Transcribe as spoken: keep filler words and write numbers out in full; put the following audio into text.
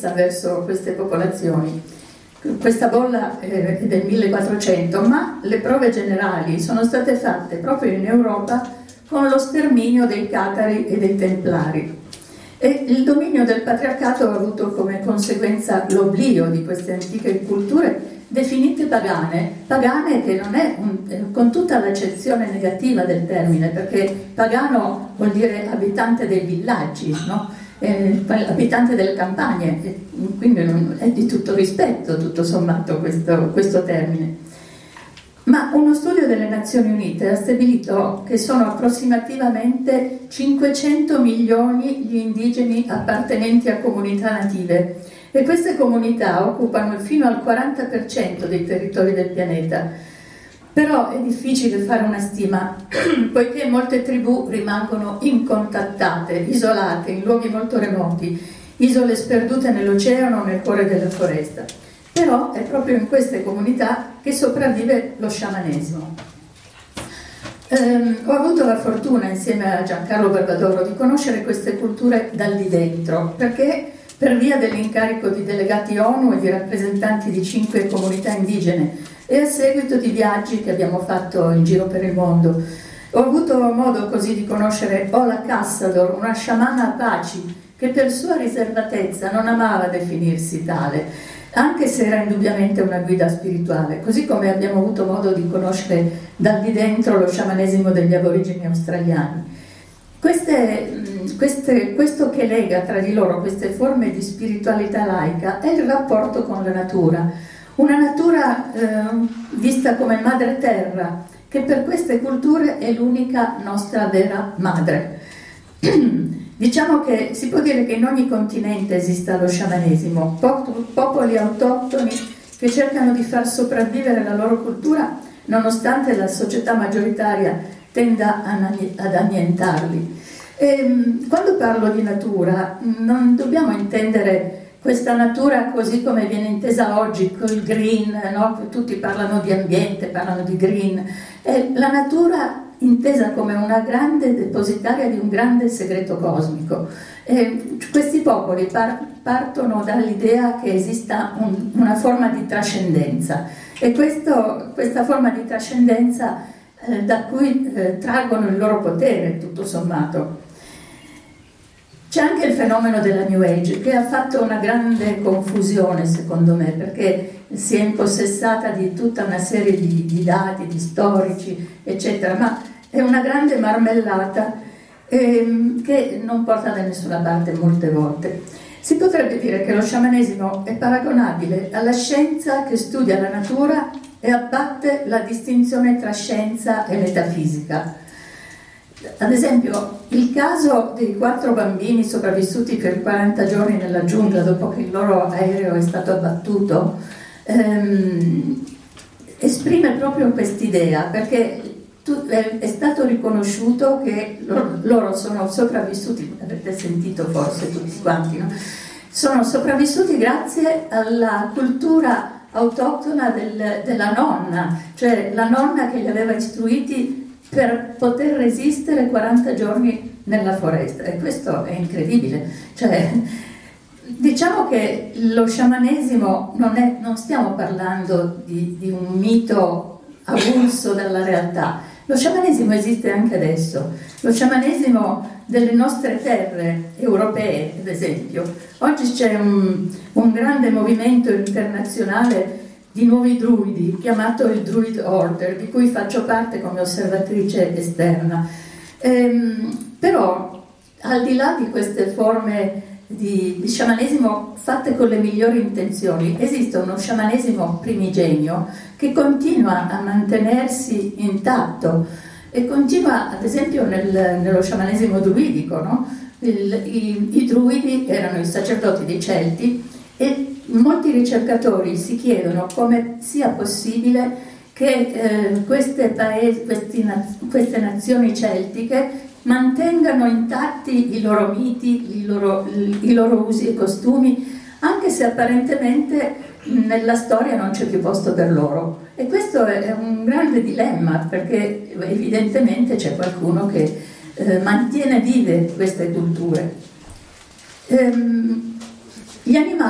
violenza verso queste popolazioni. Questa bolla è del millequattrocento, ma le prove generali sono state fatte proprio in Europa con lo sterminio dei catari e dei templari. E il dominio del patriarcato ha avuto come conseguenza l'oblio di queste antiche culture definite pagane, pagane che non è, un, con tutta l'accezione negativa del termine, perché pagano vuol dire abitante dei villaggi, no? Eh, abitante delle campagne, eh, quindi non, è di tutto rispetto tutto sommato questo, questo termine. Ma uno studio delle Nazioni Unite ha stabilito che sono approssimativamente cinquecento milioni gli indigeni appartenenti a comunità native e queste comunità occupano fino al quaranta per cento dei territori del pianeta. Però è difficile fare una stima, poiché molte tribù rimangono incontattate, isolate, in luoghi molto remoti, isole sperdute nell'oceano o nel cuore della foresta. Però è proprio in queste comunità che sopravvive lo sciamanesimo. Ehm, ho avuto la fortuna, insieme a Giancarlo Barbadoro, di conoscere queste culture dal di dentro, perché per via dell'incarico di delegati ONU e di rappresentanti di cinque comunità indigene e a seguito di viaggi che abbiamo fatto in giro per il mondo, ho avuto modo così di conoscere Ola Cassador, una sciamana Apache che per sua riservatezza non amava definirsi tale, anche se era indubbiamente una guida spirituale, così come abbiamo avuto modo di conoscere dal di dentro lo sciamanesimo degli aborigeni australiani. Queste, queste, questo che lega tra di loro queste forme di spiritualità laica è il rapporto con la natura, una natura eh, vista come madre terra, che per queste culture è l'unica nostra vera madre. Diciamo che si può dire che in ogni continente esista lo sciamanesimo, popoli autoctoni che cercano di far sopravvivere la loro cultura nonostante la società maggioritaria tenda ad annientarli. E, quando parlo di natura non dobbiamo intendere questa natura così come viene intesa oggi col green, no? Tutti parlano di ambiente, parlano di green. È la natura intesa come una grande depositaria di un grande segreto cosmico. E questi popoli par- partono dall'idea che esista un, una forma di trascendenza e questo, questa forma di trascendenza eh, da cui eh, traggono il loro potere, tutto sommato. C'è anche il fenomeno della New Age che ha fatto una grande confusione secondo me, perché si è impossessata di tutta una serie di, di dati, di storici, eccetera, ma è una grande marmellata ehm, che non porta da nessuna parte molte volte. Si potrebbe dire che lo sciamanesimo è paragonabile alla scienza che studia la natura e abbatte la distinzione tra scienza e metafisica. Ad esempio, il caso dei quattro bambini sopravvissuti per quaranta giorni nella giungla dopo che il loro aereo è stato abbattuto ehm, esprime proprio quest'idea, perché tu, è, è stato riconosciuto che loro, loro sono sopravvissuti, avete sentito forse tutti quanti, no? Sono sopravvissuti grazie alla cultura autoctona del, della nonna, cioè la nonna che li aveva istruiti per poter resistere quaranta giorni nella foresta, e questo è incredibile. Cioè, diciamo che lo sciamanesimo non è, non stiamo parlando di, di un mito avulso dalla realtà. Lo sciamanesimo esiste anche adesso, lo sciamanesimo delle nostre terre europee, ad esempio. Oggi c'è un, un grande movimento internazionale di nuovi druidi, chiamato il Druid Order, di cui faccio parte come osservatrice esterna. Ehm, però, al di là di queste forme di, di sciamanesimo fatte con le migliori intenzioni, esiste uno sciamanesimo primigenio che continua a mantenersi intatto e continua, ad esempio, nel, nello sciamanesimo druidico, no? Il, i, i druidi erano i sacerdoti dei Celti e molti ricercatori si chiedono come sia possibile che eh, queste, paesi, questi, queste nazioni celtiche mantengano intatti i loro miti, i loro, i loro usi e costumi, anche se apparentemente nella storia non c'è più posto per loro. E questo è un grande dilemma, perché evidentemente c'è qualcuno che eh, mantiene vive queste culture. Ehm, gli animali